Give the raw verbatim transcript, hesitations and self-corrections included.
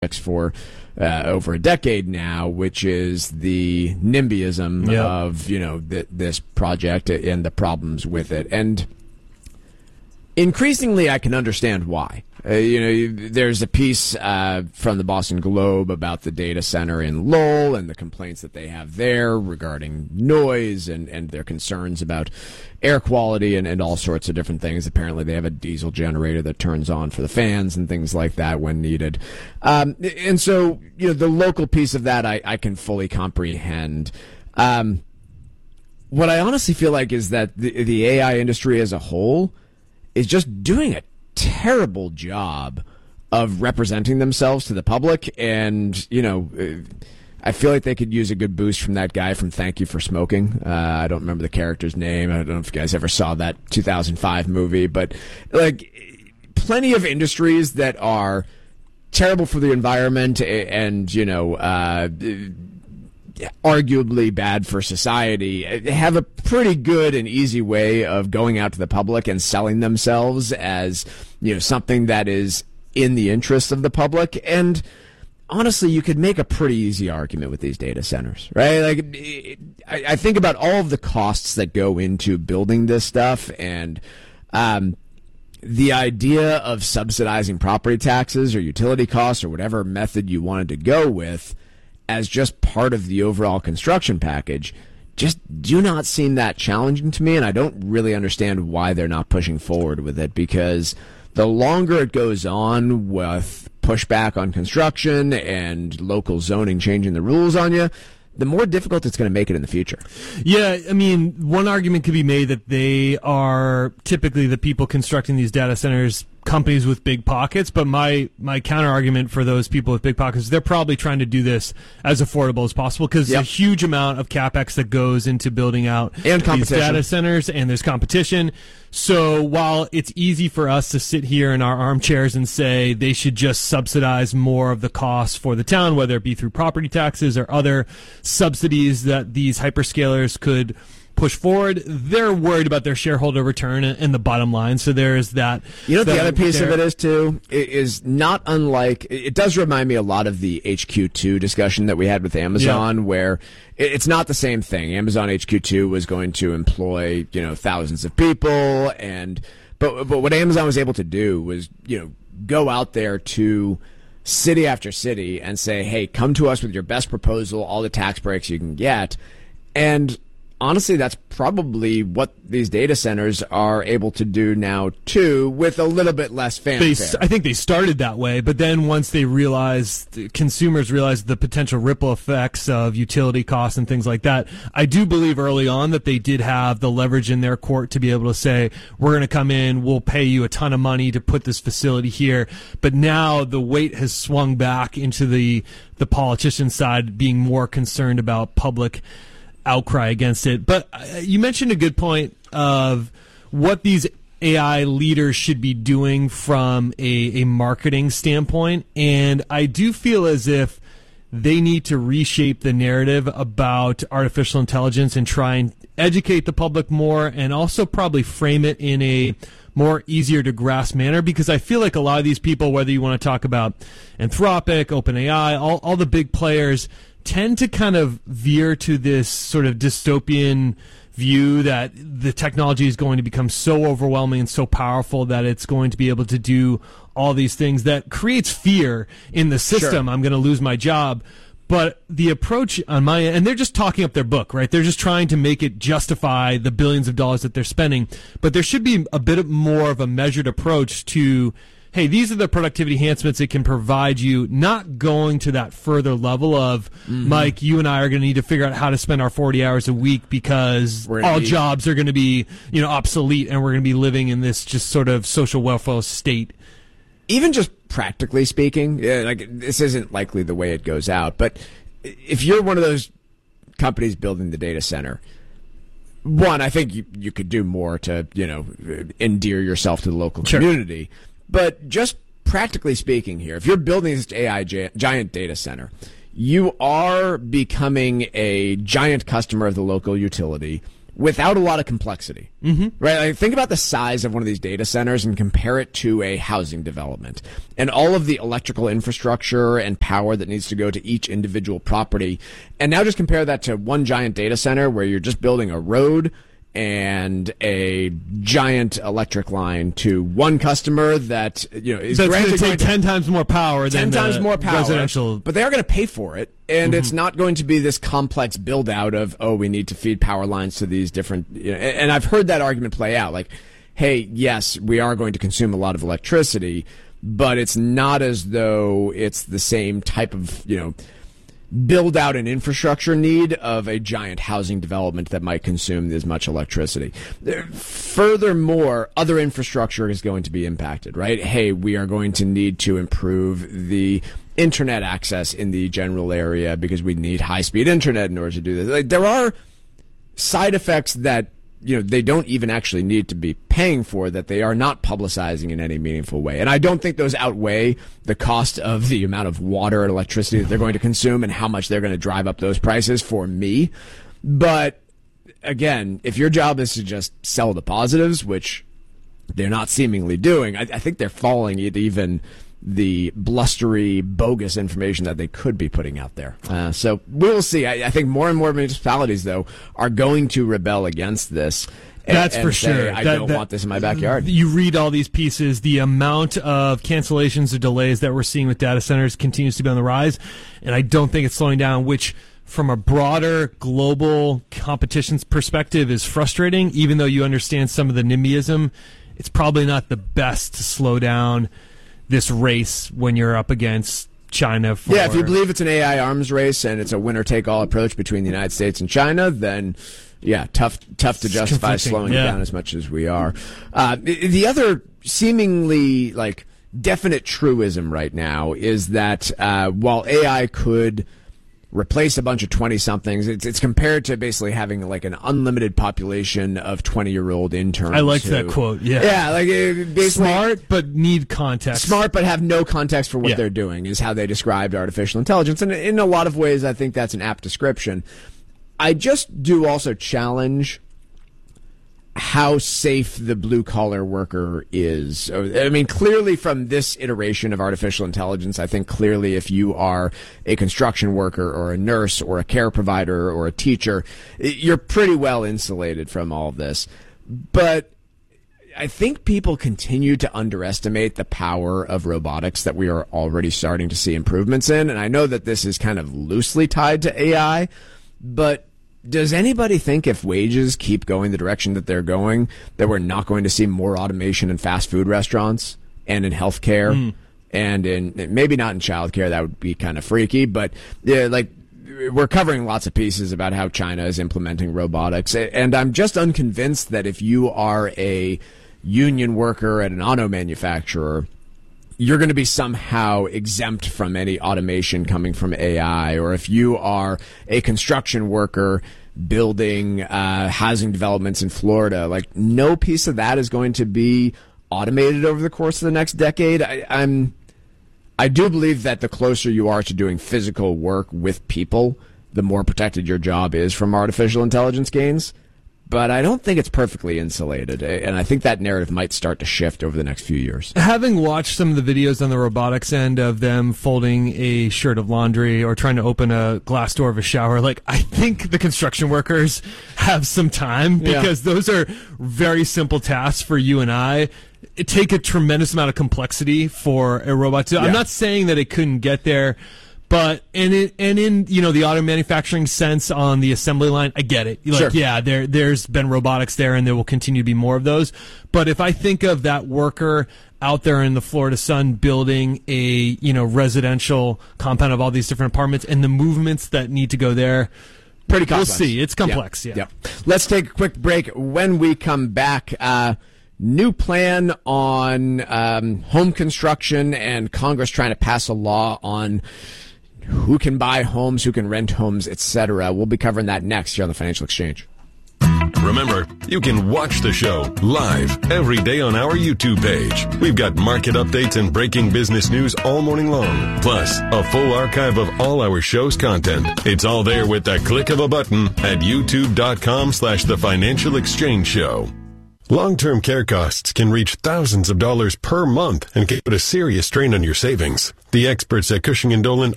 for uh, over a decade now, which is the NIMBYism yep. of, you know, th- this project and the problems with it. And increasingly, I can understand why. Uh, you know, there's a piece uh, from the Boston Globe about the data center in Lowell and the complaints that they have there regarding noise and, and their concerns about air quality and, and all sorts of different things. Apparently, they have a diesel generator that turns on for the fans and things like that when needed. Um, and so, you know, the local piece of that I, I can fully comprehend. Um, what I honestly feel like is that the, the A I industry as a whole is just doing a terrible job of representing themselves to the public. And, you know, I feel like they could use a good boost from that guy from Thank You for Smoking. Uh, I don't remember the character's name. I don't know if you guys ever saw that two thousand five movie, but like plenty of industries that are terrible for the environment and, you know, uh, arguably bad for society have a pretty good and easy way of going out to the public and selling themselves as, you know, something that is in the interest of the public. And honestly, you could make a pretty easy argument with these data centers, right? Like, I think about all of the costs that go into building this stuff, and um, the idea of subsidizing property taxes or utility costs or whatever method you wanted to go with as just part of the overall construction package just do not seem that challenging to me, and I don't really understand why they're not pushing forward with it, because the longer it goes on with pushback on construction and local zoning changing the rules on you, the more difficult it's going to make it in the future. Yeah, I mean, one argument could be made that they are typically the people constructing these data centers, companies with big pockets, but my my counter argument for those people with big pockets, they're probably trying to do this as affordable as possible, because yep. there's a huge amount of capex that goes into building out and these data centers, and there's competition. So while it's easy for us to sit here in our armchairs and say they should just subsidize more of the costs for the town, whether it be through property taxes or other subsidies that these hyperscalers could push forward, they're worried about their shareholder return and the bottom line. So there's that. You know, the other piece of it is, too, is not unlike, it does remind me a lot of the H Q two discussion that we had with Amazon, yeah. where it's not the same thing. Amazon H Q two was going to employ, you know, thousands of people, and but but what Amazon was able to do was, you know, go out there to city after city and say, hey, come to us with your best proposal, all the tax breaks you can get. And honestly, that's probably what these data centers are able to do now, too, with a little bit less fanfare. They, I think they started that way, but then once they realized, consumers realized the potential ripple effects of utility costs and things like that, I do believe early on that they did have the leverage in their court to be able to say, we're going to come in, we'll pay you a ton of money to put this facility here. But now the weight has swung back into the, the politician side, being more concerned about public outcry against it. But you mentioned a good point of what these A I leaders should be doing from a, a marketing standpoint, and I do feel as if they need to reshape the narrative about artificial intelligence and try and educate the public more, and also probably frame it in a more easier to grasp manner, because I feel like a lot of these people, whether you want to talk about Anthropic, OpenAI, all, all the big players, tend to kind of veer to this sort of dystopian view that the technology is going to become so overwhelming and so powerful that it's going to be able to do all these things that creates fear in the system. Sure. I'm going to lose my job. But the approach on my end, and they're just talking up their book, right? They're just trying to make it justify the billions of dollars that they're spending. But there should be a bit more of a measured approach to, hey, these are the productivity enhancements it can provide you, not going to that further level of, mm-hmm. Mike, you and I are going to need to figure out how to spend our forty hours a week because all be, jobs are going to be, you know, obsolete, and we're going to be living in this just sort of social welfare state. Even just practically speaking, yeah, like this isn't likely the way it goes out, but if you're one of those companies building the data center, one, I think you, you could do more to, you know, endear yourself to the local sure. community. But just practically speaking here, if you're building this A I giant data center, you are becoming a giant customer of the local utility, without a lot of complexity. Mm-hmm. Right? Like, think about the size of one of these data centers and compare it to a housing development. And all of the electrical infrastructure and power that needs to go to each individual property. And now just compare that to one giant data center where you're just building a road and a giant electric line to one customer that, you know, is so it's going to take to, ten times more power ten than times more power, residential. But they are going to pay for it, and mm-hmm. it's not going to be this complex build out of, oh, we need to feed power lines to these different, you know, and I've heard that argument play out. Like, hey, yes, we are going to consume a lot of electricity, but it's not as though it's the same type of, you know, build out an infrastructure need of a giant housing development that might consume as much electricity. Furthermore, other infrastructure is going to be impacted, right? Hey, we are going to need to improve the internet access in the general area because we need high-speed internet in order to do this. Like, there are side effects that, you know, they don't even actually need to be paying for, that they are not publicizing in any meaningful way. And I don't think those outweigh the cost of the amount of water and electricity that they're going to consume and how much they're going to drive up those prices for me. But again, if your job is to just sell the positives, which they're not seemingly doing, I, I think they're falling at even the blustery, bogus information that they could be putting out there. Uh, so we will see. I, I think more and more municipalities, though, are going to rebel against this. And, That's and for say, sure. I that, don't that, want this in my backyard. You read all these pieces, the amount of cancellations or delays that we're seeing with data centers continues to be on the rise, and I don't think it's slowing down, which from a broader global competitions perspective is frustrating. Even though you understand some of the NIMBYism, it's probably not the best to slow down this race when you're up against China. For yeah, if you believe it's an A I arms race and it's a winner-take-all approach between the United States and China, then yeah, tough tough to justify slowing yeah. it down as much as we are. Uh, the other seemingly like definite truism right now is that uh, while A I could replace a bunch of twenty-somethings, it's, it's compared to basically having like an unlimited population of twenty-year-old interns. I liked who, that quote, yeah. Yeah, like basically smart, but need context. Smart, but have no context for what yeah. they're doing is how they described artificial intelligence. And in a lot of ways, I think that's an apt description. I just do also challenge how safe the blue-collar worker is. I mean, clearly from this iteration of artificial intelligence, I think clearly if you are a construction worker or a nurse or a care provider or a teacher, you're pretty well insulated from all of this. But I think people continue to underestimate the power of robotics that we are already starting to see improvements in. And I know that this is kind of loosely tied to A I, but does anybody think if wages keep going the direction that they're going, that we're not going to see more automation in fast food restaurants and in healthcare mm. and in maybe not in childcare? That would be kind of freaky, but yeah, like we're covering lots of pieces about how China is implementing robotics, and I'm just unconvinced that if you are a union worker at an auto manufacturer, you're going to be somehow exempt from any automation coming from A I, or if you are a construction worker building uh, housing developments in Florida, like no piece of that is going to be automated over the course of the next decade. I, I'm, I do believe that the closer you are to doing physical work with people, the more protected your job is from artificial intelligence gains. But I don't think it's perfectly insulated, and I think that narrative might start to shift over the next few years. Having watched some of the videos on the robotics end of them folding a shirt of laundry or trying to open a glass door of a shower, like I think the construction workers have some time because yeah. those are very simple tasks for you and I. It take a tremendous amount of complexity for a robot to. Yeah. I'm not saying that it couldn't get there. But and in, and in you know the auto manufacturing sense on the assembly line, I get it. Like sure. yeah, there there's been robotics there, and there will continue to be more of those. But if I think of that worker out there in the Florida sun building a you know residential compound of all these different apartments and the movements that need to go there, pretty complex. We'll see. It's complex. Yeah. yeah. yeah. Let's take a quick break. When we come back, uh, new plan on um, home construction and Congress trying to pass a law on who can buy homes, who can rent homes, et cetera. We'll be covering that next here on the Financial Exchange. Remember, you can watch the show live every day on our YouTube page. We've got market updates and breaking business news all morning long, plus a full archive of all our show's content. It's all there with the click of a button at youtube.com slash the Financial Exchange Show. Long-term care costs can reach thousands of dollars per month and can put a serious strain on your savings. The experts at Cushing and Dolan